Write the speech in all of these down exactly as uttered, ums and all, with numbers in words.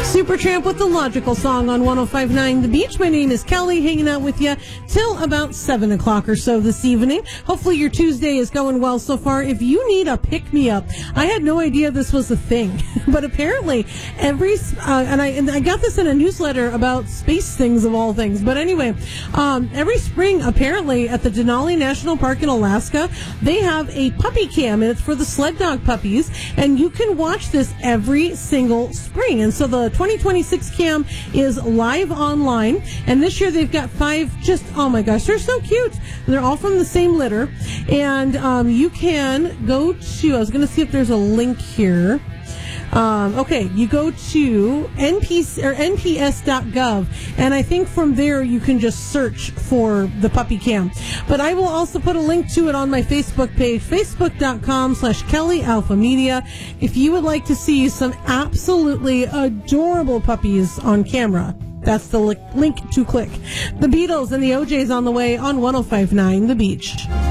Supertramp with the Logical Song on one oh five point nine The Beach. My name is Kelly, hanging out with you till about seven o'clock or so this evening. Hopefully your Tuesday is going well so far. If you need a pick-me-up, I had no idea this was a thing, but apparently every, uh, and, I, and I got this in a newsletter about space things of all things, but anyway, um, every spring apparently at the Denali National Park in Alaska, they have a puppy cam, and it's for the sled dog puppies, and you can watch this every single spring. And so the twenty twenty-six cam is live online, and this year they've got five just, oh my gosh, they're so cute. They're all from the same litter, and um, you can go to, I was going to see if there's a link here. Um, okay, you go to N P C or N P S dot gov, and I think from there you can just search for the puppy cam. But I will also put a link to it on my Facebook page, facebook.com slash Kelly Alpha Media, if you would like to see some absolutely adorable puppies on camera. That's the li- link to click. The Beatles and the O Js on the way on one oh five point nine The Beach.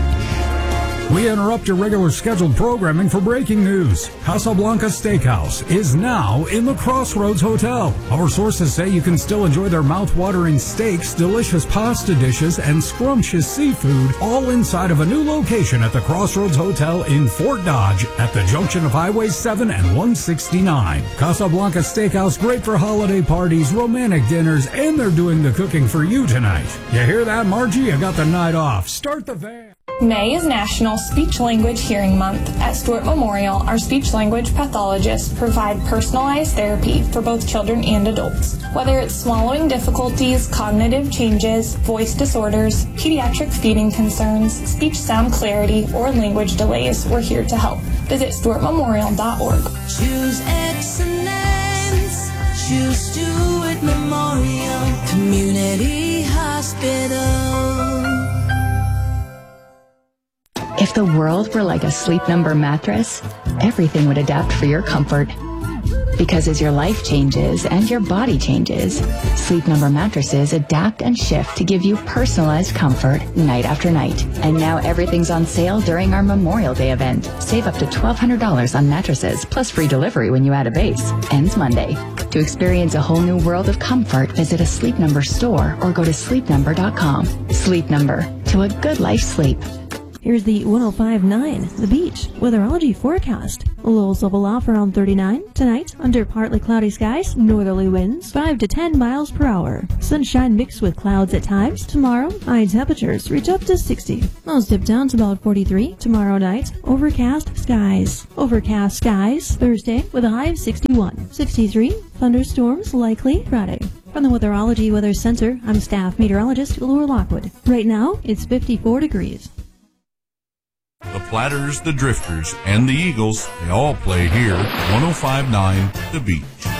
We interrupt your regular scheduled programming for breaking news. Casablanca Steakhouse is now in the Crossroads Hotel. Our sources say you can still enjoy their mouth-watering steaks, delicious pasta dishes, and scrumptious seafood, all inside of a new location at the Crossroads Hotel in Fort Dodge at the junction of Highway seven and one sixty-nine. Casablanca Steakhouse, great for holiday parties, romantic dinners, and they're doing the cooking for you tonight. You hear that, Margie? You got the night off. Start the van. May is National Speech Language Hearing Month. At Stewart Memorial, our speech language pathologists provide personalized therapy for both children and adults. Whether it's swallowing difficulties, cognitive changes, voice disorders, pediatric feeding concerns, speech sound clarity, or language delays, we're here to help. Visit stewart memorial dot org. Choose excellence. Choose Stewart Memorial Community Hospital. If the world were like a Sleep Number mattress, everything would adapt for your comfort. Because as your life changes and your body changes, Sleep Number mattresses adapt and shift to give you personalized comfort night after night. And now everything's on sale during our Memorial Day event. Save up to twelve hundred dollars on mattresses, plus free delivery when you add a base. Ends Monday. To experience a whole new world of comfort, visit a Sleep Number store or go to sleep number dot com. Sleep Number. To a good life sleep. Here's the one oh five point nine The Beach weatherology forecast. Lows level off around thirty-nine. Tonight, under partly cloudy skies, northerly winds, five to ten miles per hour. Sunshine mixed with clouds at times. Tomorrow, high temperatures reach up to sixty. Lows dip down to about forty-three. Tomorrow night, overcast skies. Overcast skies Thursday with a high of sixty-one. sixty-three, thunderstorms likely Friday. From the Weatherology Weather Center, I'm staff meteorologist Laura Lockwood. Right now, it's fifty-four degrees. The Platters, the Drifters, and the Eagles, they all play here. one oh five point nine The Beach.